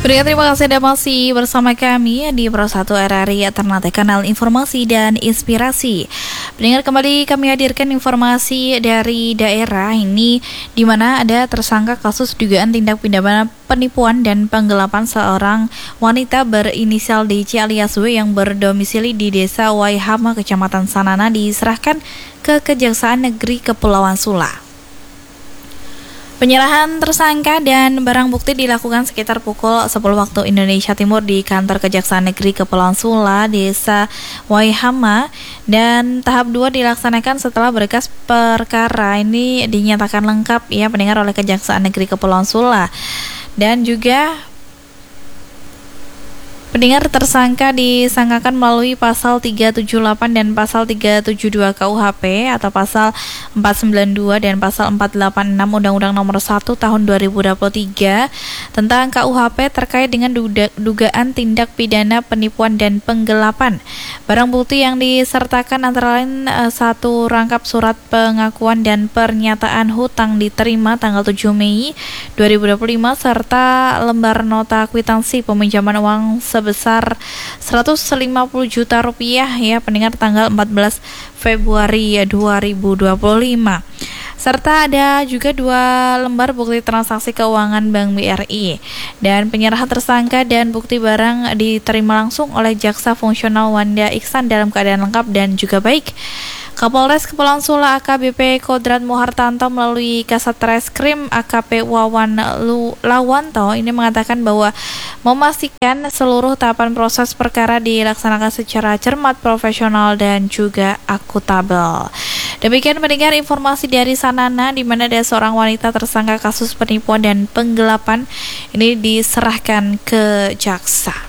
Terima kasih Anda masih bersama kami di Pro 1 RRI Ternate, kanal informasi dan inspirasi. Pendengar, kembali kami hadirkan informasi dari daerah ini, di mana ada tersangka kasus dugaan tindak pidana penipuan dan penggelapan seorang wanita berinisial DC alias W yang berdomisili di Desa Waihama, Kecamatan Sanana, diserahkan ke Kejaksaan Negeri Kepulauan Sula. Penyerahan tersangka dan barang bukti dilakukan sekitar pukul 10 waktu Indonesia Timur di kantor Kejaksaan Negeri Kepulauan Sula, Desa Waihama, dan tahap 2 dilaksanakan setelah berkas perkara ini dinyatakan lengkap pendengar oleh Kejaksaan Negeri Kepulauan Sula. Dan juga pendengar, tersangka disangkakan melalui pasal 378 dan pasal 372 KUHP atau pasal 492 dan pasal 486 Undang-Undang Nomor 1 Tahun 2023 tentang KUHP terkait dengan dugaan tindak pidana penipuan dan penggelapan. Barang bukti yang disertakan antara lain satu rangkap surat pengakuan dan pernyataan hutang diterima tanggal 7 Mei 2025 serta lembar nota kwitansi peminjaman uang sebesar 150 juta rupiah pendengar tanggal 14 Februari 2025. Serta ada juga 2 lembar bukti transaksi keuangan Bank BRI. Dan penyerahan tersangka dan bukti barang diterima langsung oleh Jaksa Fungsional Wanda Iksan dalam keadaan lengkap dan juga baik. Kapolres Kepulauan Sula AKBP Kodrat Muhartanto melalui Kasat Reskrim AKP Wawan Lawanto ini mengatakan bahwa memastikan seluruh tahapan proses perkara dilaksanakan secara cermat, profesional, dan juga akuntabel. Demikian mendengar informasi dari Sanana, di mana ada seorang wanita tersangka kasus penipuan dan penggelapan ini diserahkan ke jaksa.